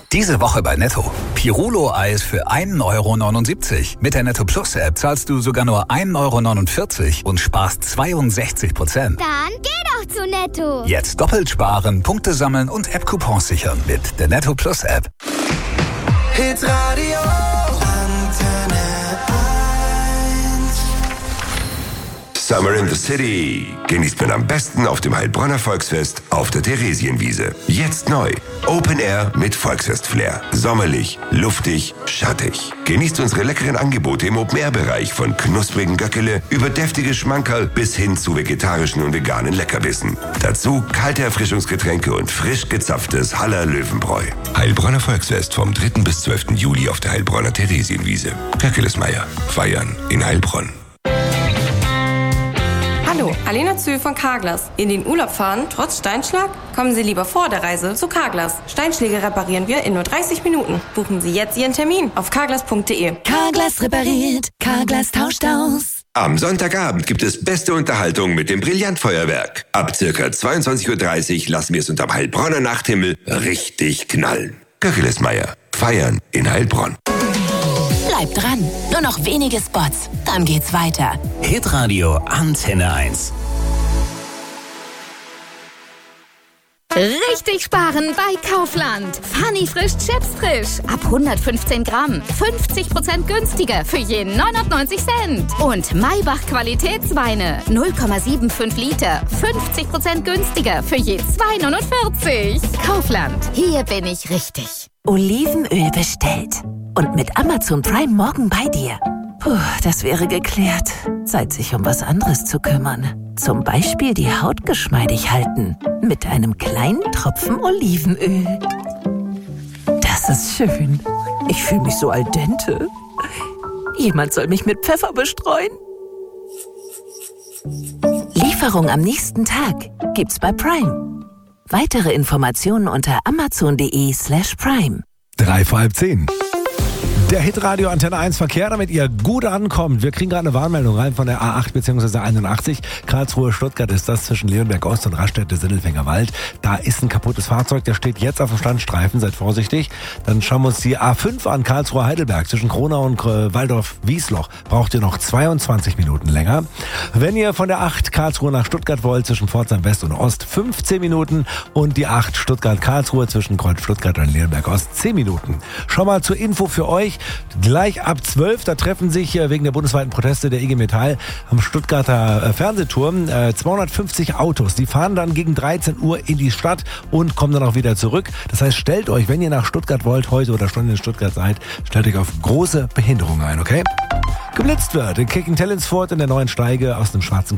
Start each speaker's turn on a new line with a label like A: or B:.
A: Diese Woche bei Netto. Pirulo-Eis für 1,79 €. Mit der Netto Plus App zahlst du sogar nur 1,49 € und sparst 62%.
B: Dann geh doch zu Netto.
A: Jetzt doppelt sparen, Punkte sammeln und App-Coupons sichern mit der Netto Plus App.
C: Hitradio Antenne 1.
D: Summer in the City genießt man am besten auf dem Heilbronner Volksfest auf der Theresienwiese. Jetzt neu. Open Air mit Volksfest-Flair. Sommerlich, luftig, schattig. Genießt unsere leckeren Angebote im Open-Air-Bereich von knusprigen Göckele über deftige Schmankerl bis hin zu vegetarischen und veganen Leckerbissen. Dazu kalte Erfrischungsgetränke und frisch gezapftes Haller Löwenbräu. Heilbronner Volksfest vom 3. bis 12. Juli auf der Heilbronner Theresienwiese. Göckelesmeier. Feiern in Heilbronn.
E: Hallo, Alena Zühl von Carglass. In den Urlaub fahren, trotz Steinschlag? Kommen Sie lieber vor der Reise zu Carglass. Steinschläge reparieren wir in nur 30 Minuten. Buchen Sie jetzt Ihren Termin auf carglass.de.
F: Carglass repariert, Carglass tauscht aus.
D: Am Sonntagabend gibt es beste Unterhaltung mit dem Brillantfeuerwerk. Ab circa 22:30 Uhr lassen wir es unterm Heilbronner Nachthimmel richtig knallen. Göckelesmeier. Feiern in Heilbronn.
F: Bleibt dran, nur noch wenige Spots, dann geht's weiter.
A: Hitradio Antenne 1.
G: Richtig sparen bei Kaufland. Funny frisch Chips frisch. Ab 115 Gramm. 50% günstiger für je 99 Cent. Und Maybach Qualitätsweine. 0,75 Liter. 50% günstiger für je 2,49. Kaufland. Hier bin ich richtig.
F: Olivenöl bestellt. Und mit Amazon Prime morgen bei dir. Puh, das wäre geklärt. Zeit, sich um was anderes zu kümmern. Zum Beispiel die Haut geschmeidig halten. Mit einem kleinen Tropfen Olivenöl. Das ist schön. Ich fühle mich so al dente. Jemand soll mich mit Pfeffer bestreuen. Lieferung am nächsten Tag gibt's bei Prime. Weitere Informationen unter amazon.de/prime.
H: 9:55. Der Hitradio Antenne 1 Verkehr, damit ihr gut ankommt. Wir kriegen gerade eine Warnmeldung rein von der A8 bzw. 81. Karlsruhe, Stuttgart ist das zwischen Leonberg Ost und Raststätte-Sindelfänger Wald. Da ist ein kaputtes Fahrzeug, der steht jetzt auf dem Standstreifen, seid vorsichtig. Dann schauen wir uns die A5 an, Karlsruhe Heidelberg zwischen Kronau und Waldorf-Wiesloch. Braucht ihr noch 22 Minuten länger. Wenn ihr von der 8 Karlsruhe nach Stuttgart wollt, zwischen Pforzheim West und Ost 15 Minuten und die 8 Stuttgart-Karlsruhe zwischen Kreuz Stuttgart und Leonberg Ost 10 Minuten. Schon mal zur Info für euch. Gleich ab 12, da treffen sich wegen der bundesweiten Proteste der IG Metall am Stuttgarter Fernsehturm 250 Autos. Die fahren dann gegen 13 Uhr in die Stadt und kommen dann auch wieder zurück. Das heißt, stellt euch, wenn ihr nach Stuttgart wollt, heute oder schon in Stuttgart seid, stellt euch auf große Behinderungen ein, okay? Geblitzt wird in Kicking Talents Ford in der neuen Steige aus dem schwarzen